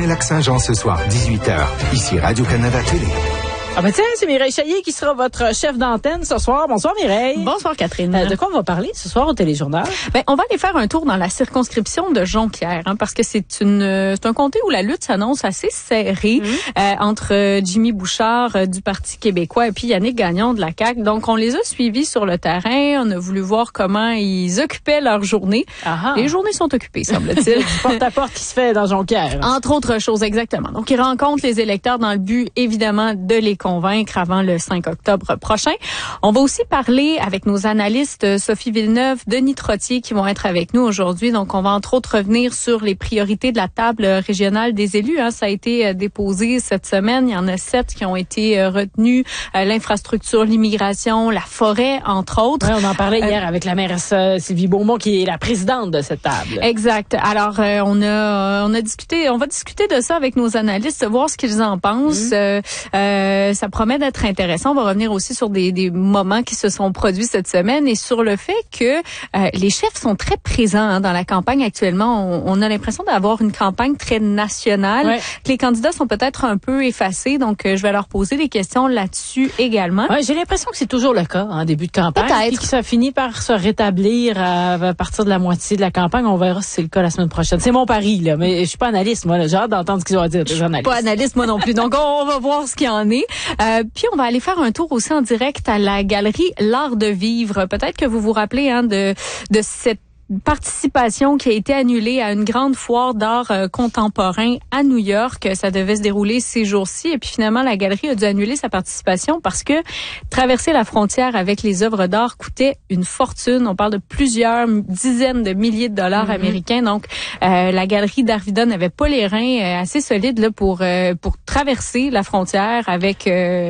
Saguenay-Lac-Saint-Jean ce soir, 18h. Ici Radio-Canada Télé. Ah ben tiens, c'est Mireille Chaillier qui sera votre chef d'antenne ce soir. Bonsoir Mireille. Bonsoir Catherine. De quoi on va parler ce soir au Téléjournal? Ben, on va aller faire un tour dans la circonscription de Jonquière, parce que c'est un comté où la lutte s'annonce assez serrée entre Jimmy Bouchard du Parti québécois et puis Yannick Gagnon de la CAQ. Donc on les a suivis sur le terrain, on a voulu voir comment ils occupaient leur journée. Aha. Les journées sont occupées, semble-t-il. Porte-à-porte qui se fait dans Jonquière. Entre autres choses, exactement. Donc, ils rencontrent les électeurs dans le but, évidemment, de les convaincre avant le 5 octobre prochain. On va aussi parler avec nos analystes Sophie Villeneuve, Denis Trottier, qui vont être avec nous aujourd'hui. Donc, on va entre autres revenir sur les priorités de la table régionale des élus. Ça a été déposé cette semaine. Il y en a 7 qui ont été retenus. L'infrastructure, l'immigration, la forêt, entre autres. Ouais, on en parlait hier avec la mairesse Sylvie Beaumont, qui est la présidente de cette table. Exact. Alors, on va discuter de ça avec nos analystes, voir ce qu'ils en pensent. Ça promet d'être intéressant. On va revenir aussi sur des moments qui se sont produits cette semaine et sur le fait que les chefs sont très présents dans la campagne actuellement. On a l'impression d'avoir une campagne très nationale. Ouais. Les candidats sont peut-être un peu effacés, donc je vais leur poser des questions là-dessus également. Ouais, j'ai l'impression que c'est toujours le cas en début de campagne. Peut-être. Puis que ça finit par se rétablir à partir de la moitié de la campagne. On verra si c'est le cas la semaine prochaine. C'est mon pari, là, mais je suis pas analyste, moi. J'ai hâte d'entendre ce qu'ils ont à dire, les journalistes. Pas analyste, moi non plus. Donc, on va voir ce qu'il y en est. Puis, on va aller faire un tour aussi en direct à la galerie L'Art de Vivre. Peut-être que vous vous rappelez de cette participation qui a été annulée à une grande foire d'art contemporain à New York. Ça devait se dérouler ces jours-ci. Et puis finalement, la galerie a dû annuler sa participation parce que traverser la frontière avec les œuvres d'art coûtait une fortune. On parle de plusieurs dizaines de milliers de dollars américains. Donc, la galerie d'Arvida n'avait pas les reins assez solides là, pour traverser la frontière avec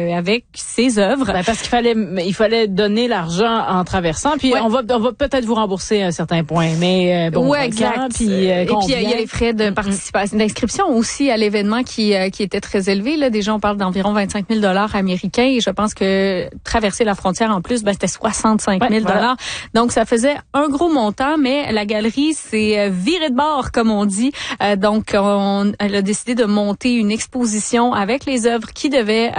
ses œuvres. Ben, parce qu'il fallait donner l'argent en traversant. Puis on va peut-être vous rembourser un certain point. Mais ouais, exact. Puis, et puis il y a les frais de participation, d'inscription aussi à l'événement qui était très élevé. Là, déjà, on parle d'environ 25 000 $ américains. Et je pense que traverser la frontière en plus, c'était 65 000 $. Voilà. Donc, ça faisait un gros montant, mais la galerie s'est virée de bord, comme on dit. Donc, elle a décidé de monter une exposition avec les œuvres qui devaient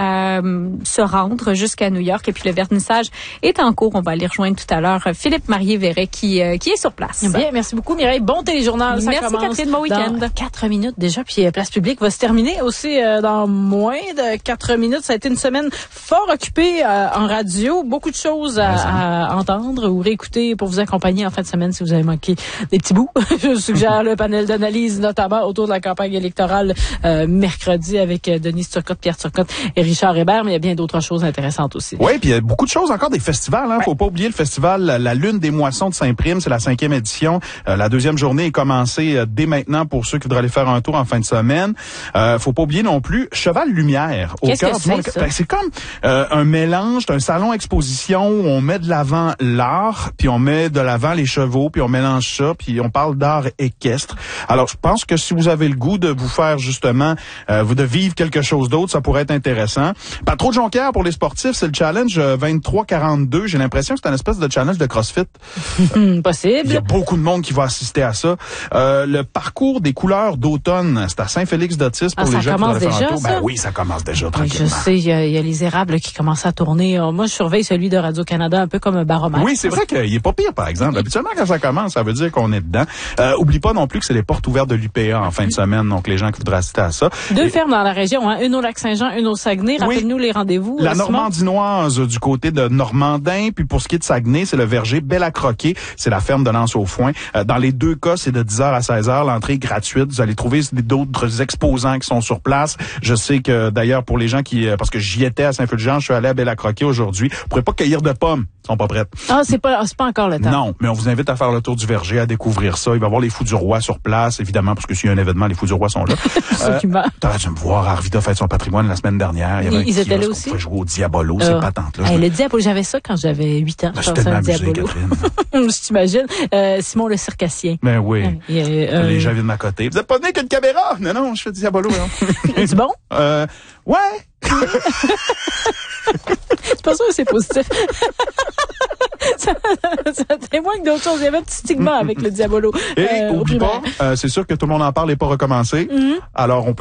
se rendre jusqu'à New York. Et puis, le vernissage est en cours. On va aller rejoindre tout à l'heure Philippe Marié-Verret qui est sur place. Bien, merci beaucoup Mireille. Bon téléjournal, ça merci commence Catherine, bon week-end. Dans 4 minutes déjà, puis Place Publique va se terminer aussi dans moins de 4 minutes. Ça a été une semaine fort occupée en radio. Beaucoup de choses à entendre ou réécouter pour vous accompagner en fin de semaine si vous avez manqué des petits bouts. Je suggère le panel d'analyse, notamment autour de la campagne électorale mercredi avec Denise Turcotte, Pierre Turcotte et Richard Hébert, mais il y a bien d'autres choses intéressantes aussi. Oui, puis il y a beaucoup de choses encore, des festivals. Faut pas oublier le festival La Lune des Moissons de Saint-Prime, c'est la 5e édition. La deuxième journée est commencée dès maintenant pour ceux qui voudraient aller faire un tour en fin de semaine. Faut pas oublier non plus Cheval Lumière au cœur du monde. C'est comme un mélange d'un salon exposition où on met de l'avant l'art, puis on met de l'avant les chevaux, puis on mélange ça, puis on parle d'art équestre. Alors je pense que si vous avez le goût de vous faire justement de vivre quelque chose d'autre, ça pourrait être intéressant. Pas trop de Jonquière pour les sportifs, c'est le challenge 23-42. J'ai l'impression que c'est une espèce de challenge de CrossFit. Possible. Il y a beaucoup de monde qui va assister à ça. Le parcours des couleurs d'automne, c'est à Saint-Félix-d'Otis pour les gens qui voudraient faire un tour. Ben oui, ça commence déjà tranquillement. Je sais, il y a les érables qui commencent à tourner. Moi, je surveille celui de Radio-Canada un peu comme un baromètre. Oui, c'est vrai qu'il est pas pire, par exemple. Habituellement, quand ça commence, ça veut dire qu'on est dedans. Oublie pas non plus que c'est les portes ouvertes de l'UPA en fin de semaine, donc les gens qui voudraient assister à ça. 2 fermes dans la région, une au Lac-Saint-Jean, une au Saguenay. Rappelle-nous les rendez-vous. La Normandinoise du côté de Normandin, puis pour ce qui est de Saguenay, c'est le verger Belle-à-Croquer. C'est la ferme de Lens-au-Foin. Dans les 2 cas, c'est de 10h à 16h. L'entrée est gratuite. Vous allez trouver d'autres exposants qui sont sur place. Je sais que, d'ailleurs, pour les gens parce que j'y étais à Saint-Fulgence, je suis allé à Belle-à-Croquer aujourd'hui. Vous pourrez pas cueillir de pommes. Ils sont pas prêtes. Ah, c'est pas encore le temps. Non, mais on vous invite à faire le tour du verger, à découvrir ça. Il va y avoir les Fous du Roi sur place, évidemment, parce que s'il y a un événement, les Fous du Roi sont là. T'aurais dû me voir, Arvida fête son patrimoine la semaine dernière. Ils étaient là aussi. On pouvait jouer au Diabolo, ces patentes-là. Le Diabolo, j'avais ça quand j'avais 8 ans. Je suis tellement amusé, Catherine. Je t'imagine. Simon le circassien. Ben oui. Les gens viennent de ma côté. Vous êtes pas venu qu'une caméra? Non, je fais du Diabolo. C'est bon? Ouais. C'est pas sûr que c'est positif. ça témoigne d'autres choses. Il y avait un petit stigma avec le Diabolo. Et oublie pas, c'est sûr que tout le monde en parle et pas recommencé. Alors, on peut